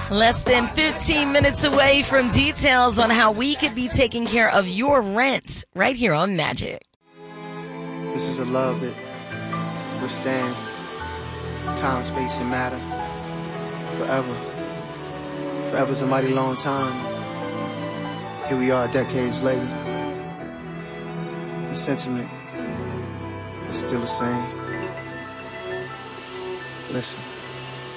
Less than 15 minutes away from details on how we could be taking care of your rent right here on Magic. This is a love that withstands time, space, and matter forever. Forever's a mighty long time. Here we are decades later. The sentiment is still the same. Listen.